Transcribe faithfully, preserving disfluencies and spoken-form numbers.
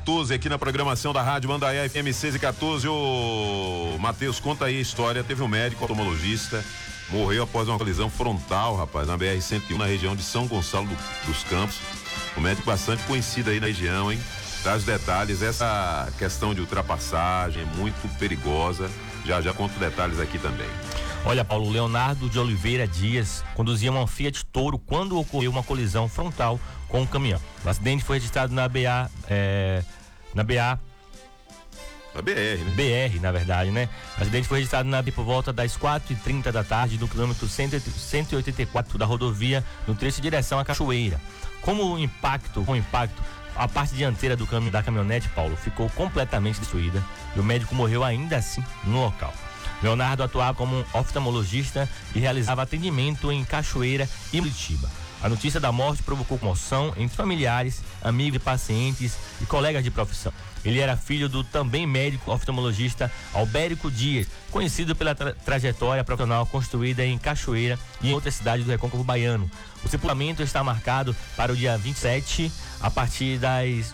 quatorze aqui na programação da Rádio Mandaiá F M seis e quatorze. Ô, Matheus, conta aí a história. Teve um médico oftalmologista, morreu após uma colisão frontal, rapaz, na B R cento e um, na região de São Gonçalo do, dos Campos. Um médico bastante conhecido aí na região, hein? Traz detalhes, essa questão de ultrapassagem é muito perigosa. Já já conto detalhes aqui também. Olha, Paulo, Leonardo de Oliveira Dias conduzia uma Fiat Toro quando ocorreu uma colisão frontal com um caminhão. O acidente foi registrado na B A, é, na B A Na B R, né? B R, na verdade, né? O acidente foi registrado na, por volta das quatro e trinta da tarde, no quilômetro cento e oitenta e quatro da rodovia, no trecho em direção à Cachoeira. Como o impacto, com o impacto, a parte dianteira do cam- da caminhonete, Paulo, ficou completamente destruída e o médico morreu ainda assim no local. Leonardo atuava como um oftalmologista e realizava atendimento em Cachoeira e Muritiba. A notícia da morte provocou comoção entre familiares, amigos de pacientes e colegas de profissão. Ele era filho do também médico oftalmologista Albérico Dias, conhecido pela tra- trajetória profissional construída em Cachoeira e em outras cidades do Recôncavo Baiano. O sepultamento está marcado para o dia vinte e sete, a partir das